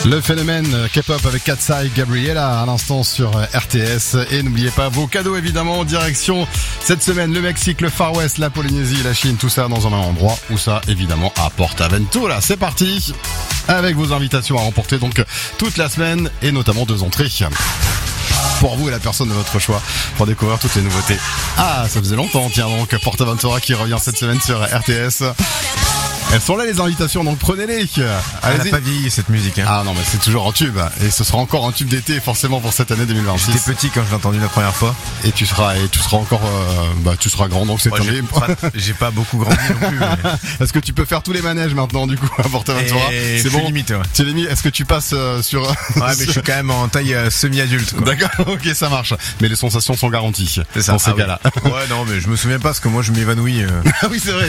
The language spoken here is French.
Le phénomène K-pop avec Katsai Gabriella à l'instant sur RTS. Et n'oubliez pas vos cadeaux évidemment en direction cette semaine, le Mexique, le Far West, la Polynésie, la Chine, tout ça dans un même endroit. Où ça évidemment à Portaventura. C'est parti avec vos invitations à remporter donc toute la semaine et notamment 2 entrées pour vous et la personne de votre choix pour découvrir toutes les nouveautés. Ah, ça faisait longtemps, tiens donc, Portaventura qui revient cette semaine sur RTS. Elles sont là les invitations, donc prenez-les. Elle n'a pas vieilli cette musique. Hein. Ah non mais c'est toujours un tube. Et ce sera encore un tube d'été forcément pour cette année 2026. J'étais petit quand je l'ai entendu la première fois. Et tu seras encore tu seras grand donc cette année. J'ai pas beaucoup grandi non plus. Mais... Est-ce que tu peux faire tous les manèges maintenant du coup à Portaventura? C'est bon. Limite, ouais. C'est limite. Est-ce que tu passes sur Ouais, mais je suis quand même en taille semi-adulte quoi. D'accord, OK, ça marche. Mais les sensations sont garanties. C'est ça. Dans ces cas-là. Oui. Ouais, non, mais je me souviens pas parce que moi je m'évanouis. Ah oui, c'est vrai.